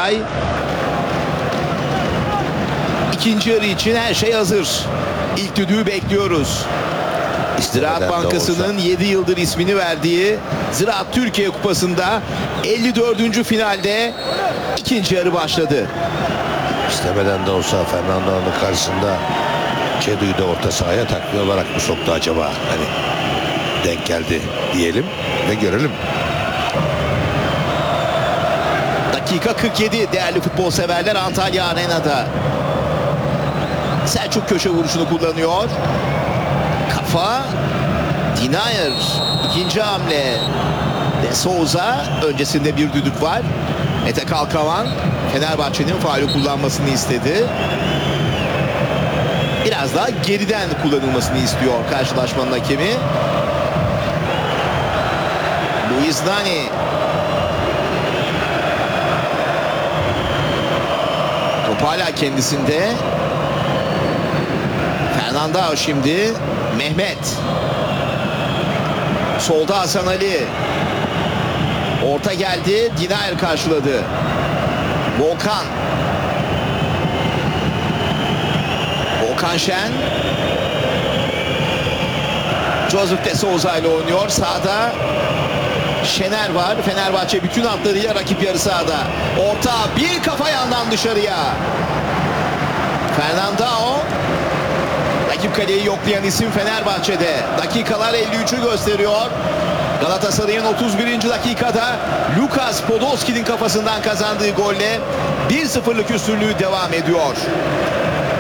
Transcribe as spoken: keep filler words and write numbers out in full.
Galatasaray. İkinci yarı için her şey hazır. İlk düdüğü bekliyoruz. Ziraat Bankası'nın yedi yıldır ismini verdiği Ziraat Türkiye Kupası'nda elli dördüncü finalde ikinci yarı başladı. İstemeden de olsa Fernando'nun karşısında Çedu'yu da orta sahaya takviye olarak mı soktu acaba? Hani denk geldi diyelim ve görelim. Dakika kırk yedi değerli futbol severler, Antalya Arena'da. Selçuk köşe vuruşunu kullanıyor. Kafa. Dinayer. İkinci hamle. De Souza. Öncesinde bir düdük var. Mete Kalkavan Fenerbahçe'nin faulü kullanmasını istedi. Biraz daha geriden kullanılmasını istiyor karşılaşmanın hakemi. Luis Nani. Top hala kendisinde. Fernando şimdi. Mehmet. Solda Hasan Ali. Orta geldi. Dinayer karşıladı. Volkan. Volkan Şen. Joseph De Souza ile oynuyor. Sağda Şener var. Fenerbahçe bütün hatlarıyla rakip yarı sahada. Orta, bir kafa yandan dışarıya. Fernando. Rakip kaleyi yoklayan isim Fenerbahçe'de. Dakikalar elli üçü gösteriyor. Galatasaray'ın otuz birinci dakikada Lukas Podolski'nin kafasından kazandığı golle bir sıfırlık üstünlüğü devam ediyor.